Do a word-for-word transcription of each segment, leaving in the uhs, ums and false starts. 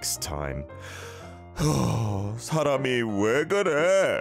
next time. 사람이 왜 그래?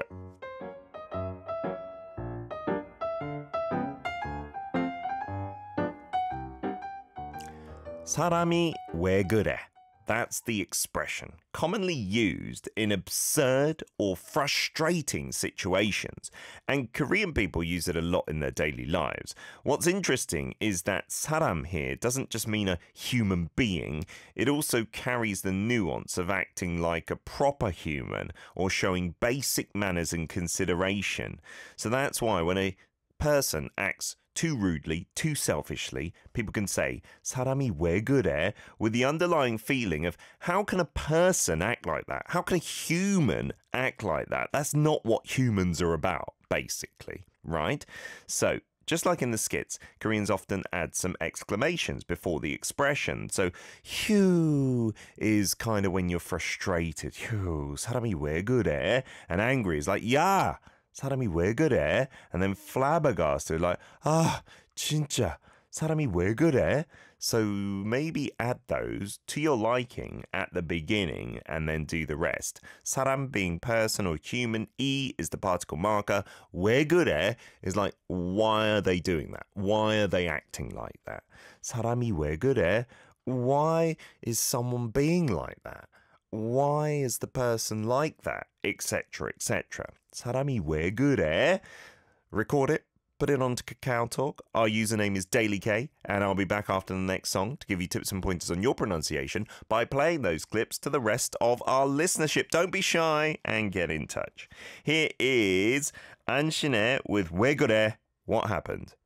사람이 왜 그래? That's the expression, commonly used in absurd or frustrating situations, and Korean people use it a lot in their daily lives. What's interesting is that 사람 here doesn't just mean a human being, it also carries the nuance of acting like a proper human or showing basic manners and consideration. So that's why when a person acts too rudely, too selfishly, people can say 사람이 왜 그래? With the underlying feeling of how can a person act like that? How can a human act like that? That's not what humans are about, basically, right? So just like in the skits, Koreans often add some exclamations before the expression. So, 휴 is kind of when you're frustrated. 휴, 사람이 왜 그래? And angry is like, 야, 사람이 왜 그래? And then flabbergasted, like, ah, 진짜, 사람이 왜 그래? So maybe add those to your liking at the beginning and then do the rest. 사람 being person or human, 이 is the particle marker. 왜 그래 is like, why are they doing that? Why are they acting like that? 사람이 왜 그래? Why is someone being like that? Why is the person like that? Etc, et cetera. 사람이 왜 그래? Record it, put it onto Kakao Talk. Our username is DailyK, and I'll be back after the next song to give you tips and pointers on your pronunciation by playing those clips to the rest of our listenership. Don't be shy and get in touch. Here is 안신혜 with 왜 그래? What happened?